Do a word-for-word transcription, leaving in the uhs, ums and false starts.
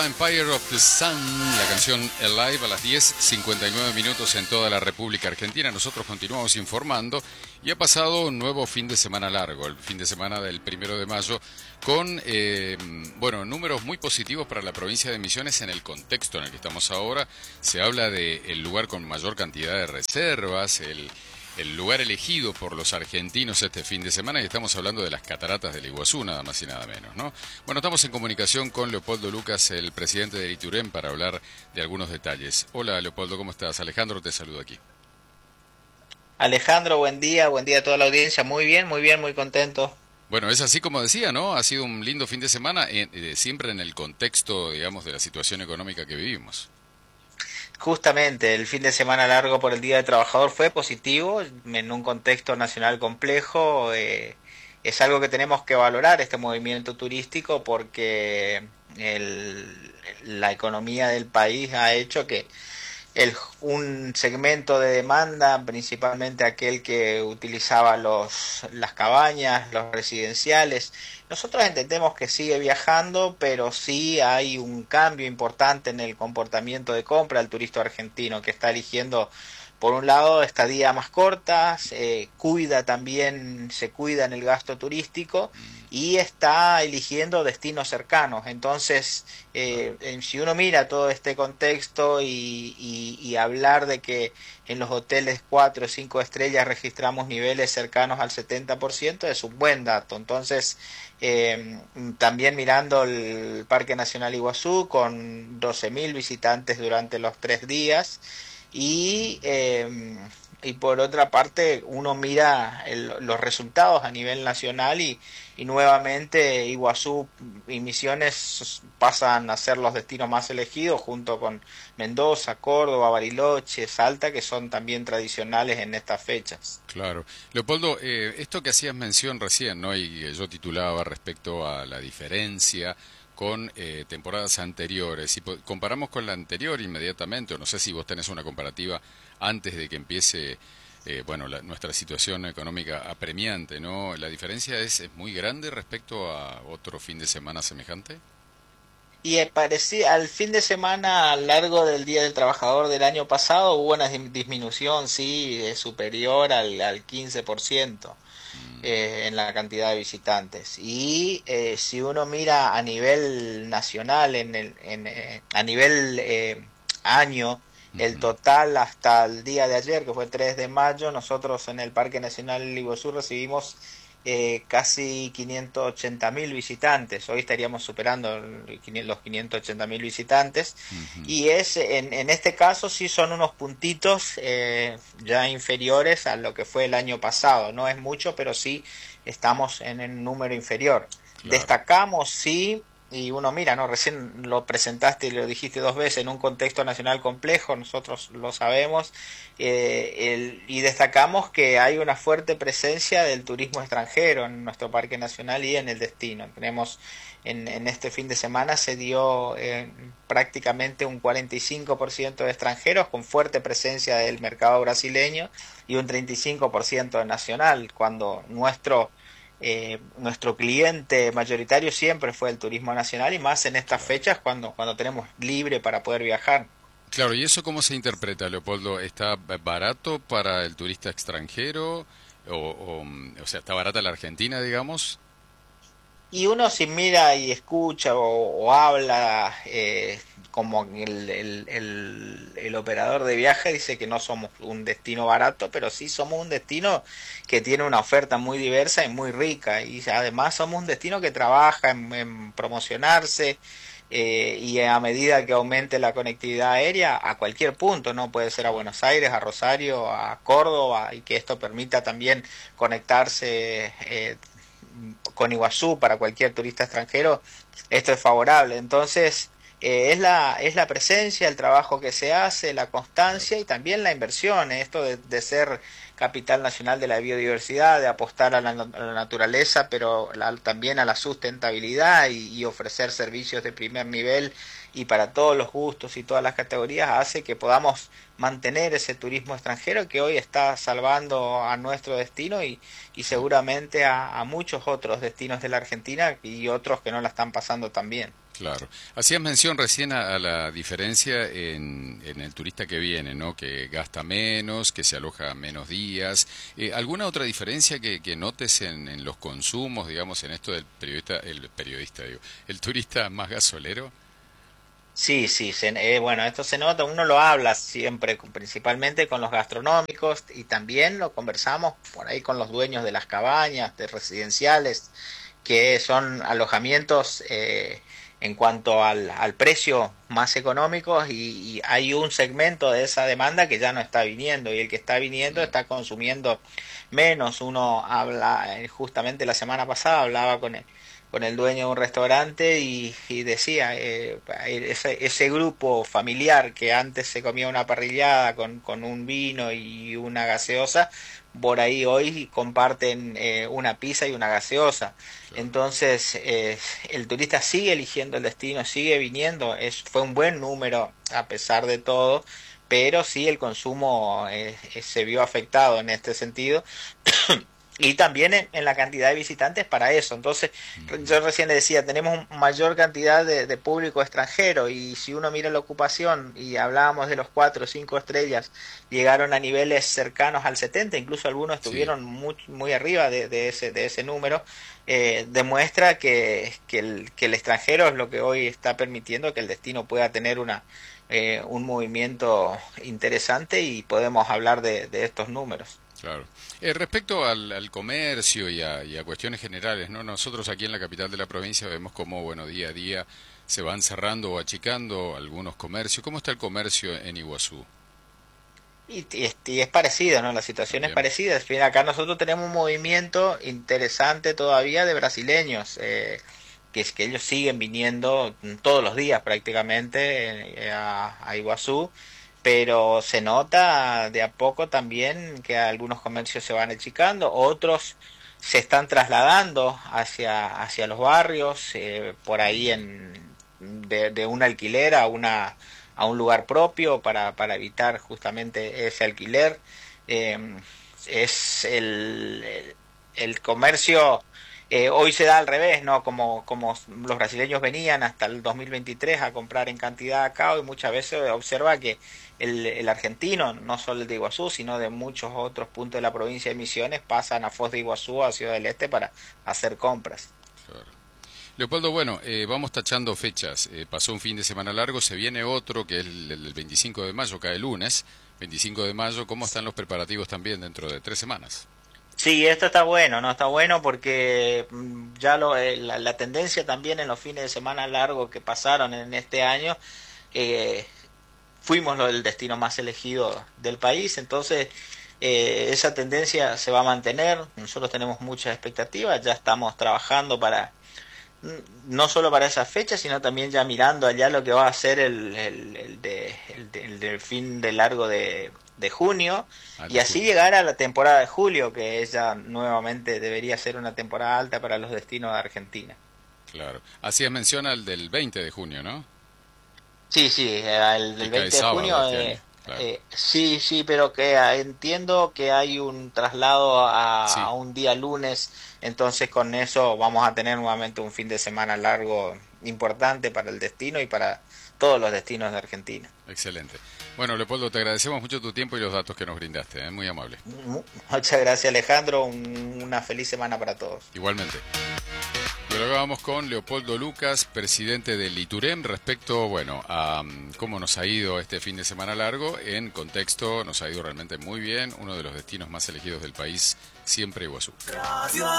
Empire of the Sun, la canción Alive a las diez cincuenta y nueve minutos en toda la República Argentina. Nosotros continuamos informando y ha pasado un nuevo fin de semana largo, el fin de semana del primero de mayo, con eh, bueno, números muy positivos para la provincia de Misiones en el contexto en el que estamos ahora. Se habla de el lugar con mayor cantidad de reservas, el el lugar elegido por los argentinos este fin de semana, y estamos hablando de las cataratas del Iguazú, nada más y nada menos, ¿no? Bueno, estamos en comunicación con Leopoldo Lucas, el presidente de Iturén, para hablar de algunos detalles. Hola, Leopoldo, ¿cómo estás? Alejandro te saluda aquí. Alejandro, buen día, buen día a toda la audiencia. Muy bien, muy bien, muy contento. Bueno, es así como decía, ¿no? Ha sido un lindo fin de semana, en- eh, siempre en el contexto, digamos, de la situación económica que vivimos. Justamente el fin de semana largo por el Día del Trabajador fue positivo en un contexto nacional complejo. Eh, es algo que tenemos que valorar, este movimiento turístico, porque el- la economía del país ha hecho que el, un segmento de demanda, principalmente aquel que utilizaba los, las cabañas, los residenciales. Nosotros entendemos que sigue viajando, pero sí hay un cambio importante en el comportamiento de compra del turista argentino, que está eligiendo, por un lado, estadías más cortas, eh, cuida también, se cuida en el gasto turístico Mm, y está eligiendo destinos cercanos. Entonces, claro. eh, eh, si uno mira todo este contexto y, y, y hablar de que en los hoteles cuatro o cinco estrellas registramos niveles cercanos al setenta por ciento, es un buen dato. Entonces, eh, también mirando el Parque Nacional Iguazú con doce mil visitantes durante los tres días y, eh, y por otra parte uno mira el- los resultados a nivel nacional y, y nuevamente Iguazú y Misiones pasan a ser los destinos más elegidos junto con Mendoza, Córdoba, Bariloche, Salta, que son también tradicionales en estas fechas. Claro. Leopoldo, eh, esto que hacías mención recién, ¿no? Y que yo titulaba respecto a la diferencia con eh, temporadas anteriores. Si po- comparamos con la anterior inmediatamente, o no sé si vos tenés una comparativa antes de que empiece, eh, bueno, la- nuestra situación económica apremiante, ¿no? ¿La diferencia es, es muy grande respecto a otro fin de semana semejante? Y eh, parecía, al fin de semana largo del Día del Trabajador del año pasado hubo una dim- disminución, sí, eh, superior al, al quince por ciento Mm, eh, en la cantidad de visitantes. Y eh, si uno mira a nivel nacional, en el, en, eh, a nivel eh, año, el ujú. total hasta el día de ayer, que fue tres de mayo, nosotros en el Parque Nacional Iguazú recibimos eh, casi quinientos ochenta mil visitantes. Hoy estaríamos superando el quini- los quinientos ochenta mil visitantes. Ujú. Y es en, en este caso sí son unos puntitos eh, ya inferiores a lo que fue el año pasado. No es mucho, pero sí estamos en el número inferior. Claro. Destacamos, sí, y uno mira, ¿no? Recién lo presentaste y lo dijiste dos veces en un contexto nacional complejo, nosotros lo sabemos, eh, el- y destacamos que hay una fuerte presencia del turismo extranjero en nuestro parque nacional y en el destino. Tenemos en, en este fin de semana se dio eh, prácticamente un cuarenta y cinco por ciento de extranjeros con fuerte presencia del mercado brasileño y un treinta y cinco por ciento de nacional, cuando nuestro eh, nuestro cliente mayoritario siempre fue el turismo nacional y más en estas Claro. fechas cuando, cuando tenemos libre para poder viajar. Claro, ¿y eso cómo se interpreta, Leopoldo? ¿Está ba- barato para el turista extranjero? O, o, mm, o sea, ¿está barata la Argentina, digamos? Y uno si mira y escucha o, o habla eh, como el, el, el, el operador de viaje dice que no somos un destino barato, pero sí somos un destino que tiene una oferta muy diversa y muy rica. Y además somos un destino que trabaja en, en promocionarse eh, y a medida que aumente la conectividad aérea a cualquier punto, ¿no? Puede ser a Claro. Buenos Aires, a Rosario, a Córdoba y que esto permita también conectarse eh, con Iguazú para cualquier turista extranjero, esto es favorable. Entonces, eh, es la, es la presencia, el trabajo que se hace, la Claro. constancia y también la inversión, ¿eh? Esto de, de ser capital nacional de la biodiversidad, de apostar a la, a la naturaleza, pero la, también a la sustentabilidad y, y ofrecer servicios de primer nivel y para todos los gustos y todas las categorías, hace que podamos mantener ese turismo extranjero que hoy está salvando a nuestro destino y, y Sí. seguramente a, a muchos otros destinos de la Argentina y otros que no la están pasando tan bien. Claro. Hacías mención recién a, a la diferencia en, en el turista que viene, ¿no? Que gasta menos, que se aloja menos días. Eh, ¿alguna otra diferencia que, que notes en, en los consumos, digamos, en esto del periodista, el periodista, digo, el turista más gasolero? Sí, sí, se- eh, bueno, esto se nota, uno lo habla siempre, con- principalmente con los gastronómicos y también lo conversamos por ahí con los dueños de las cabañas, de residenciales, que son alojamientos eh, en cuanto al, al precio más económicos y, y hay un segmento de esa demanda que ya no está viniendo y el que está viniendo Mm, está consumiendo menos. Uno habla, eh, justamente la semana pasada hablaba con él con el dueño de un restaurante y, y decía, eh, ese, ese grupo familiar que antes se comía una parrillada con, con un vino y una gaseosa, por ahí hoy comparten eh, una pizza y una gaseosa. claro. Entonces, eh, el turista sigue eligiendo el destino, sigue viniendo, es, fue un buen número a pesar de todo, pero sí el consumo eh, eh, se vio afectado en este sentido y también en, en la cantidad de visitantes para eso. Entonces, Ujú. yo recién le decía, tenemos mayor cantidad de, de público extranjero y si uno mira la ocupación y hablábamos de los cuatro o cinco estrellas, llegaron a niveles cercanos al setenta, incluso algunos Sí, estuvieron muy, muy arriba de, de ese, de ese número, eh, demuestra que, que, el, que el extranjero es lo que hoy está permitiendo que el destino pueda tener una, eh, un movimiento interesante y podemos hablar de, de estos números. claro. Eh, respecto al, al comercio y a, y a cuestiones generales, ¿no? Nosotros aquí en la capital de la provincia vemos cómo, bueno, día a día se van cerrando o achicando algunos comercios. ¿Cómo está el comercio en Iguazú? Y, y es, y es parecido, ¿no? La situación es También. parecida. Al fin, acá nosotros tenemos un movimiento interesante todavía de brasileños, eh, que es que ellos siguen viniendo todos los días prácticamente eh, a, a Iguazú, pero se nota de a poco también que algunos comercios se van achicando, otros se están trasladando hacia, hacia los barrios, eh, por ahí Ujú. en, de, de un alquiler a una a un lugar propio para, para evitar justamente ese alquiler. Eh, es el, el, el comercio eh, hoy se da al revés, ¿no? Como, como los brasileños venían hasta el dos mil veintitrés a comprar en cantidad acá, hoy muchas veces observa que el, el argentino, no solo el de Iguazú, sino de muchos otros puntos de la provincia de Misiones, pasan a Foz de Iguazú, a Ciudad del Este, para hacer compras. Claro. Leopoldo, bueno, eh, vamos tachando fechas. Eh, pasó un fin de semana largo, se viene otro que es el, el veinticinco de mayo, cae el lunes. veinticinco de mayo, ¿cómo están los preparativos también dentro de tres semanas? Sí, esto está bueno, ¿no? Está bueno porque mm, ya lo, eh, la, la tendencia también en los fines de semana largos que pasaron en este año, eh, fuimos lo- el destino más elegido del país, entonces eh, esa tendencia se va a mantener, nosotros tenemos muchas expectativas, ya estamos trabajando para no solo para esa fecha, sino también ya mirando allá lo que va a ser el, el, el de, el, de- el del fin de largo de, de junio Ah, y de así julio. llegar a la temporada de julio, que ella nuevamente debería ser una temporada alta para los destinos de Argentina. Claro. Hacías mención al del veinte de junio, ¿no? Sí, sí, eh, el Que del cae veinte de sábado junio, este año. eh, Claro. eh, sí, sí, pero que eh, entiendo que hay un traslado a, a Sí, un día lunes, entonces con eso vamos a tener nuevamente un fin de semana largo importante para el destino y para todos los destinos de Argentina. excelente. Bueno, Leopoldo, te agradecemos mucho tu tiempo y los datos que nos brindaste, ¿eh? Muy amable. Mu- Muchas gracias Alejandro, un- una feliz semana para todos. Igualmente. Y ahora vamos con Leopoldo Lucas, presidente del ITUREM, respecto, bueno, a mm, cómo nos ha ido este fin de semana largo. En contexto, nos ha ido realmente muy bien, uno de los destinos más elegidos del país, siempre Iguazú.